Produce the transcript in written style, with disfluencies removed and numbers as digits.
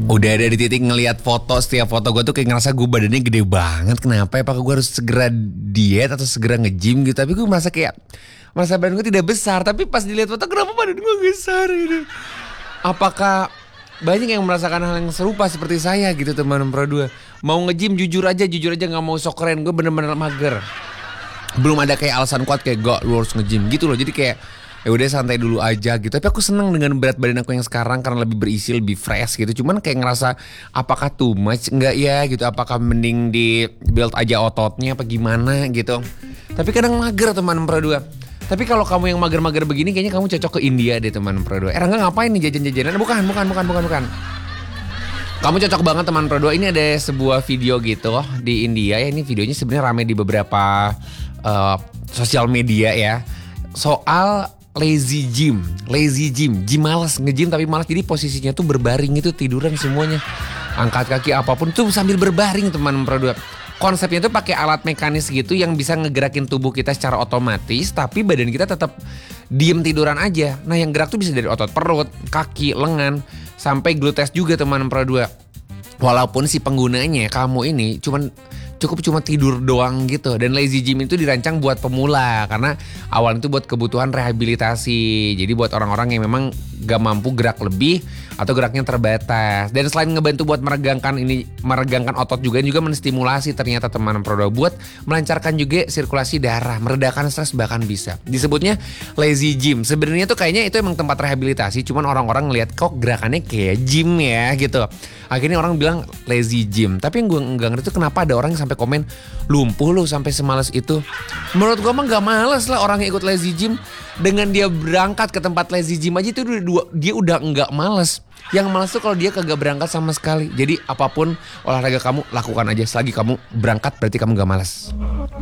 Udah ada di titik ngelihat foto, setiap foto gue tuh kayak ngerasa gue badannya gede banget. Kenapa ya? Apakah gue harus segera diet atau segera nge-gym gitu? Tapi gue merasa badan gue tidak besar. Tapi pas dilihat foto, kenapa badan gue besar gitu? Apakah banyak yang merasakan hal yang serupa seperti saya gitu teman-teman Pro 2? Mau nge-gym jujur aja gak mau sok keren. Gue bener-bener mager. Belum ada kayak alasan kuat kayak gak lu harus nge-gym gitu loh. Jadi kayak ya udah santai dulu aja gitu. Tapi aku seneng dengan berat badan aku yang sekarang karena lebih berisi, lebih fresh gitu. Cuman kayak ngerasa apakah too much enggak ya gitu. Apakah mending di build aja ototnya apa gimana gitu. Tapi kadang mager teman Pro 2. Tapi kalau kamu yang mager-mager begini kayaknya kamu cocok ke India deh teman Pro 2. Rangga ngapain nih jajan-jajanan? Bukan. Kamu cocok banget teman Pro 2. Ini ada sebuah video gitu di India ya. Ini videonya sebenarnya rame di beberapa sosial media ya. Soal lazy gym, gym malas, nge-gym tapi malas. Jadi posisinya tuh berbaring itu tiduran semuanya. Angkat kaki apapun tuh sambil berbaring teman Pro 2. Konsepnya tuh pakai alat mekanis gitu yang bisa ngegerakin tubuh kita secara otomatis tapi badan kita tetap diem tiduran aja. Nah, yang gerak tuh bisa dari otot perut, kaki, lengan sampai gluteus juga teman Pro 2. Walaupun si penggunanya kamu ini cukup tidur doang gitu. Dan lazy gym itu dirancang buat pemula karena awalnya itu buat kebutuhan rehabilitasi. Jadi buat orang-orang yang memang gak mampu gerak lebih atau geraknya terbatas. Dan selain ngebantu buat meregangkan otot juga menstimulasi ternyata teman Pro 2 buat melancarkan juga sirkulasi darah, meredakan stres bahkan bisa. Disebutnya lazy gym. Sebenarnya tuh kayaknya itu emang tempat rehabilitasi, cuman orang-orang ngelihat kok gerakannya kayak gym ya gitu. Akhirnya orang bilang lazy gym. Tapi yang gue enggak ngerti tuh kenapa ada orang yang sampai komen lumpuh lu sampai semales itu. Menurut gue mah gak males lah orang yang ikut lazy gym. Dengan dia berangkat ke tempat lazy gym aja itu dia udah enggak males. Yang males tuh kalau dia kagak berangkat sama sekali. Jadi apapun olahraga kamu lakukan aja selagi kamu berangkat berarti kamu gak males.